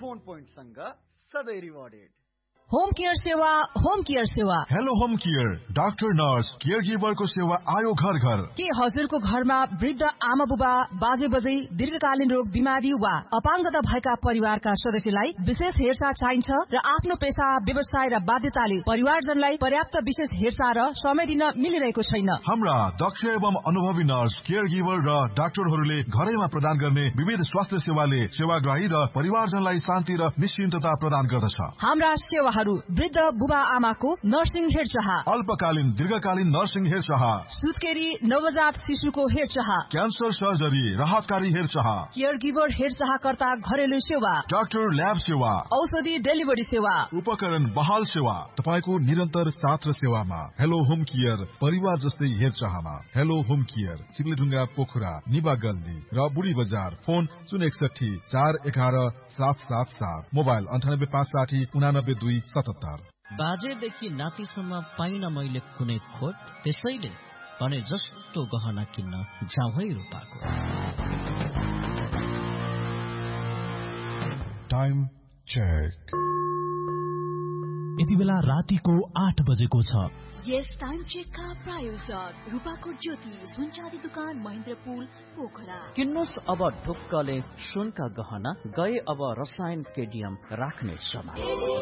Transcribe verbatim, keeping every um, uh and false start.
Phone पोइन्टसँग सधैँ rewarded. Home care सेवा home care सेवा hello home care doctor nurse care गिभरको सेवा आयो घर घर। के हजुरको घरमा वृद्ध आमा बुबा बाजे बजै दीर्घकालीन रोग बिमारी वा अपाङ्गता भएका परिवारका सदस्यलाई विशेष हेरचाह चाहिन्छ र आफ्नो पेशा व्यवसाय र बाध्यताले परिवारजनलाई पर्याप्त विशेष हेरचाह र समय दिन मिलिरहेको छैन। हाम्रा दक्ष एवं अनुभवी नर्स केयर गिभर र डाक्टरहरूले घरैमा प्रदान गर्ने विविध स्वास्थ्य सेवाले सेवाग्राही र परिवारजनलाई शान्ति र निश्चिन्तता प्रदान गर्दछ। हाम्रा सेवा वृद्ध बुबा आमाको नर्सिङ हेरचाह, अल्पकालीन दीर्घकालीन नर्सिङ हेरचाह, सुत्केरी नवजात शिशुको हेरचाह, क्यान्सर सर्जरी राहतकारी हेरचाह, केयर गिभर हेरचाहकर्ता घरेलु सेवा, डाक्टर ल्याब सेवा, औषधि डेलिभरी सेवा, उपकरण बहाल सेवा, तपाईको निरन्तर साथ र सेवामा। हेलो होम केयर परिवार जस्तै हेरचाहमा। हेलो होम केयर चिप्लेढुङ्गा पोखरा निबा गल्ली र बुढी बजार। फोन शून्य एकसठी चार एघार सात सात सात, मोबाइल अन्ठानब्बे पाँच साठी उनानब्बे दुई सतहत्तर। बाजेदेखि नातिसम्म पाइन मैले कुनै खोट, त्यसैले भने जस्तो गहना किन्न जाउँ है रूपाको। Time check. यति बेला रातिको आठ बजेको छ। यस टाइम चेकका प्रायोजक रूपाकोट ज्योति सुनचाँदी दुकान महेन्द्रपुल पोखरा। किन्नुस् अब ढुक्कले सुनका गहना, गए अब रसायन केडियम राख्ने समय।